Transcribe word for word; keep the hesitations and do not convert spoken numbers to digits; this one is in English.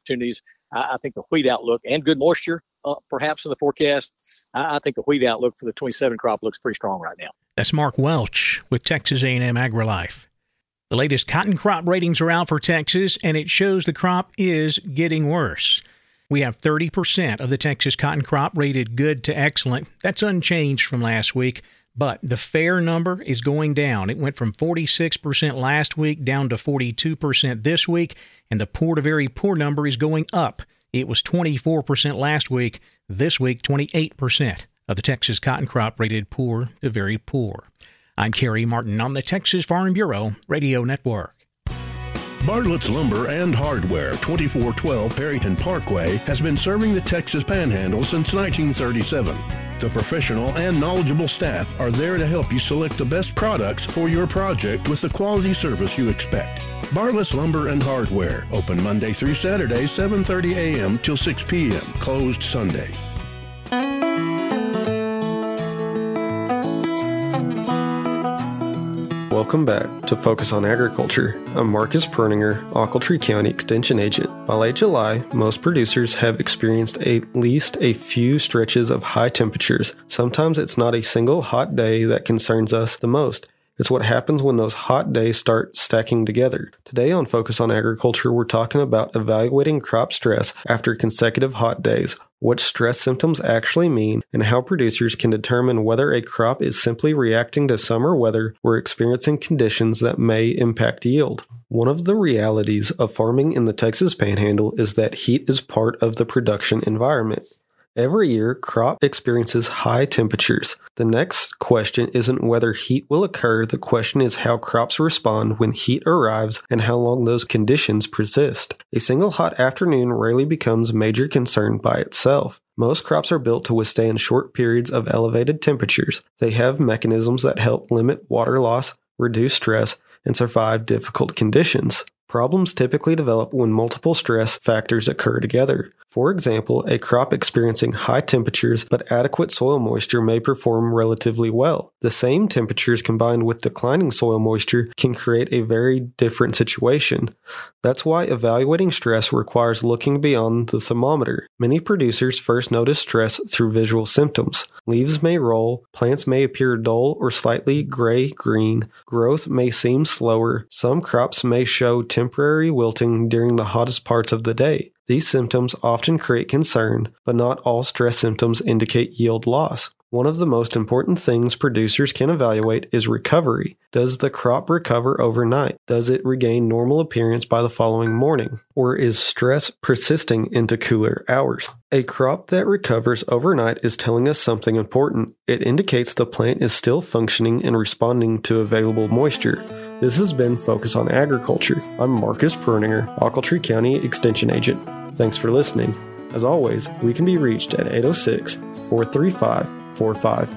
opportunities. I, I think the wheat outlook and good moisture, uh, perhaps in the forecast, I, I think the wheat outlook for the twenty-seven crop looks pretty strong right now. That's Mark Welch with Texas A and M AgriLife. The latest cotton crop ratings are out for Texas, and it shows the crop is getting worse. We have thirty percent of the Texas cotton crop rated good to excellent. That's unchanged from last week, but the fair number is going down. It went from forty-six percent last week down to forty-two percent this week, and the poor to very poor number is going up. It was twenty-four percent last week. This week, twenty-eight percent of the Texas cotton crop rated poor to very poor. I'm Kerry Martin on the Texas Farm Bureau Radio Network. Bartlett's Lumber and Hardware, twenty-four twelve Perryton Parkway, has been serving the Texas Panhandle since nineteen thirty-seven. The professional and knowledgeable staff are there to help you select the best products for your project with the quality service you expect. Bartlett's Lumber and Hardware, open Monday through Saturday, seven thirty a.m. till six p.m., closed Sunday. Welcome back to Focus on Agriculture. I'm Marcus Perninger, Ochiltree County Extension Agent. By late July, most producers have experienced at least a few stretches of high temperatures. Sometimes it's not a single hot day that concerns us the most. It's what happens when those hot days start stacking together. Today on Focus on Agriculture, we're talking about evaluating crop stress after consecutive hot days, what stress symptoms actually mean, and how producers can determine whether a crop is simply reacting to summer weather or experiencing conditions that may impact yield. One of the realities of farming in the Texas Panhandle is that heat is part of the production environment. Every year, crop experiences high temperatures. The next question isn't whether heat will occur, the question is how crops respond when heat arrives and how long those conditions persist. A single hot afternoon rarely becomes a major concern by itself. Most crops are built to withstand short periods of elevated temperatures. They have mechanisms that help limit water loss, reduce stress, and survive difficult conditions. Problems typically develop when multiple stress factors occur together. For example, a crop experiencing high temperatures but adequate soil moisture may perform relatively well. The same temperatures combined with declining soil moisture can create a very different situation. That's why evaluating stress requires looking beyond the thermometer. Many producers first notice stress through visual symptoms. Leaves may roll, plants may appear dull or slightly gray-green, growth may seem slower, some crops may show temporary wilting during the hottest parts of the day. These symptoms often create concern, but not all stress symptoms indicate yield loss. One of the most important things producers can evaluate is recovery. Does the crop recover overnight? Does it regain normal appearance by the following morning? Or is stress persisting into cooler hours? A crop that recovers overnight is telling us something important. It indicates the plant is still functioning and responding to available moisture. This has been Focus on Agriculture. I'm Marcus Perninger, Ochiltree County Extension Agent. Thanks for listening. As always, we can be reached at eight oh six, four three five, four five